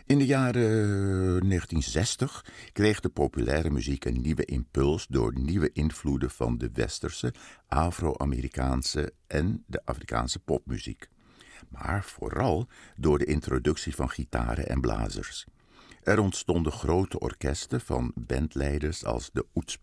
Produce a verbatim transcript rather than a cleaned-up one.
In de jaren negentien zestig kreeg de populaire muziek een nieuwe impuls door nieuwe invloeden van de westerse, Afro-Amerikaanse en de Afrikaanse popmuziek. Maar vooral door de introductie van gitaren en blazers. Er ontstonden grote orkesten van bandleiders als de Oets